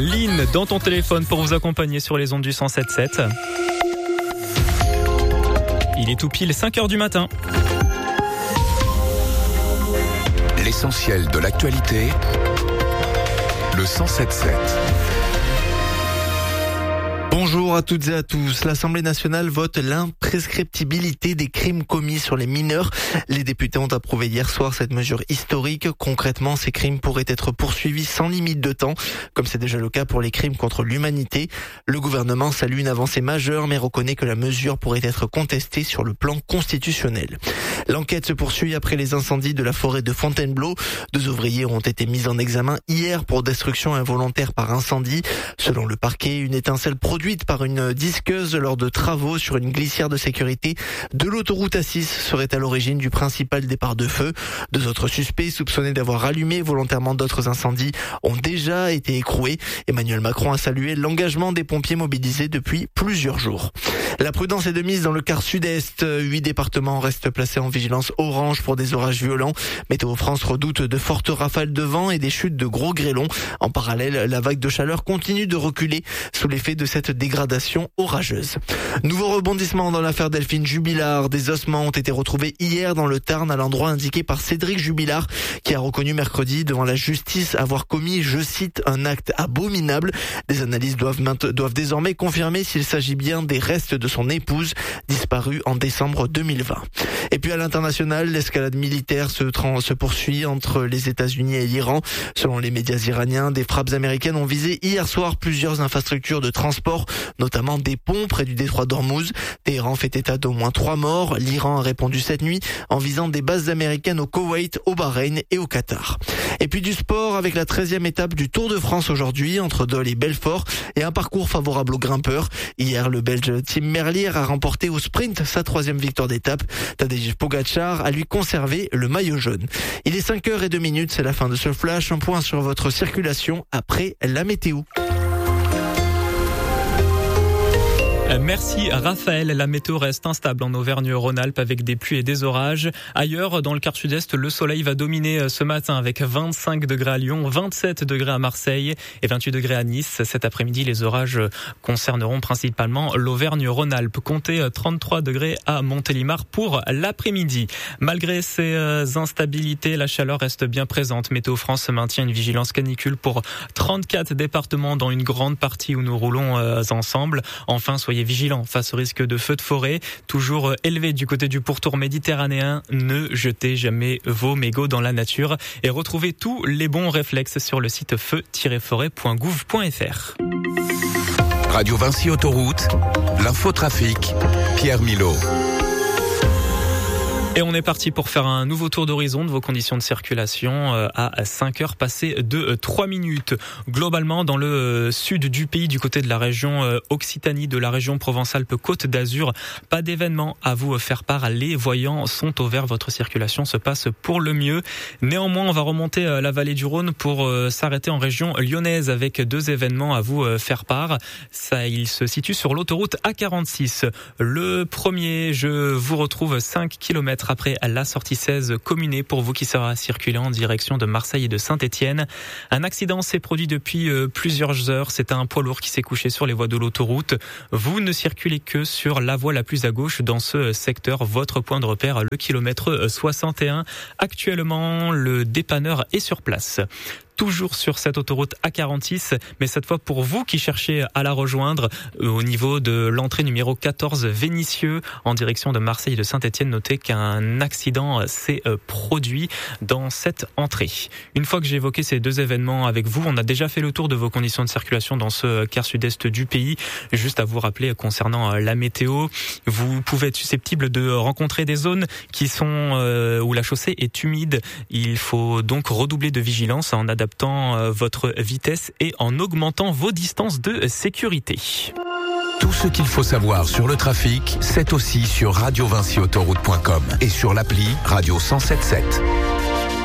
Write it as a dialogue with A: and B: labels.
A: Lynn, dans ton téléphone pour vous accompagner sur les ondes du 107.7. Il est tout pile 5h du matin.
B: L'essentiel de l'actualité, le 107.7.
C: Bonjour à toutes et à tous. L'Assemblée nationale vote l'imprescriptibilité des crimes commis sur les mineurs. Les députés ont approuvé hier soir cette mesure historique. Concrètement, ces crimes pourraient être poursuivis sans limite de temps, comme c'est déjà le cas pour les crimes contre l'humanité. Le gouvernement salue une avancée majeure, mais reconnaît que la mesure pourrait être contestée sur le plan constitutionnel. L'enquête se poursuit après les incendies de la forêt de Fontainebleau. 2 ouvriers ont été mis en examen hier pour destruction involontaire par incendie. Selon le parquet, une étincelle produite par une disqueuse lors de travaux sur une glissière de sécurité de l'autoroute A6 serait à l'origine du principal départ de feu. 2 autres suspects soupçonnés d'avoir allumé volontairement d'autres incendies ont déjà été écroués. Emmanuel Macron a salué l'engagement des pompiers mobilisés depuis plusieurs jours. La prudence est de mise dans le quart sud-est. 8 départements restent placés en vigilance orange pour des orages violents. Météo France redoute de fortes rafales de vent et des chutes de gros grêlons. En parallèle, la vague de chaleur continue de reculer sous l'effet de cette dégradation orageuse. Nouveau rebondissement dans l'affaire Delphine Jubilard. Des ossements ont été retrouvés hier dans le Tarn à l'endroit indiqué par Cédric Jubilard, qui a reconnu mercredi devant la justice avoir commis, je cite, un acte abominable. Des analyses doivent désormais confirmer s'il s'agit bien des restes de son épouse, disparue en décembre 2020. Et puis à l'international, l'escalade militaire se poursuit entre les États-Unis et l'Iran. Selon les médias iraniens, des frappes américaines ont visé hier soir plusieurs infrastructures de transport, notamment des ponts près du détroit d'Ormuz. Téhéran fait état d'au moins 3 morts. L'Iran a répondu cette nuit en visant des bases américaines au Koweït, au Bahreïn et au Qatar. Et puis du sport avec la 13e étape du Tour de France aujourd'hui entre Dole et Belfort et un parcours favorable aux grimpeurs. Hier, le Belge Tim Merlier a remporté au sprint sa 3e victoire d'étape. Tadej Pogacar a lui conservé le maillot jaune. Il est 5h02, c'est la fin de ce flash. Un point sur votre circulation après la météo.
A: Merci Raphaël. La météo reste instable en Auvergne-Rhône-Alpes avec des pluies et des orages. Ailleurs, dans le quart sud-est, le soleil va dominer ce matin avec 25 degrés à Lyon, 27 degrés à Marseille et 28 degrés à Nice. Cet après-midi, les orages concerneront principalement l'Auvergne-Rhône-Alpes. Comptez 33 degrés à Montélimar pour l'après-midi. Malgré ces instabilités, la chaleur reste bien présente. Météo France maintient une vigilance canicule pour 34 départements dans une grande partie où nous roulons ensemble. Enfin, soyez vigilants face au risque de feux de forêt, toujours élevé du côté du pourtour méditerranéen. Ne jetez jamais vos mégots dans la nature et retrouvez tous les bons réflexes sur le site feu-forêt.gouv.fr.
B: Radio Vinci Autoroute, l'infotrafic, Pierre Milot.
A: Et on est parti pour faire un nouveau tour d'horizon de vos conditions de circulation à 5h passées de 3 minutes. Globalement, dans le sud du pays, du côté de la région Occitanie, de la région Provence-Alpes-Côte d'Azur, pas d'événements à vous faire part. Les voyants sont au vert, votre circulation se passe pour le mieux. Néanmoins, on va remonter la vallée du Rhône pour s'arrêter en région lyonnaise avec 2 événements à vous faire part. Ça, il se situe sur l'autoroute A46. Le premier, je vous retrouve 5 km après la sortie 16 Communé pour vous qui sera circulant en direction de Marseille et de Saint-Étienne. Un accident s'est produit depuis plusieurs heures. C'est un poids lourd qui s'est couché sur les voies de l'autoroute. Vous ne circulez que sur la voie la plus à gauche dans ce secteur. Votre point de repère, le kilomètre 61. Actuellement, le dépanneur est sur place. Toujours sur cette autoroute A46, mais cette fois pour vous qui cherchez à la rejoindre au niveau de l'entrée numéro 14 Vénissieux en direction de Marseille et de Saint-Étienne. Notez qu'un accident s'est produit dans cette entrée. Une fois que j'ai évoqué ces 2 événements avec vous, on a déjà fait le tour de vos conditions de circulation dans ce quart sud-est du pays. Juste à vous rappeler concernant la météo, vous pouvez être susceptible de rencontrer des zones qui sont où la chaussée est humide. Il faut donc redoubler de vigilance en adaptant votre vitesse et en augmentant vos distances de sécurité.
B: Tout ce qu'il faut savoir sur le trafic, c'est aussi sur radiovinciautoroute.com et sur l'appli Radio 107.7.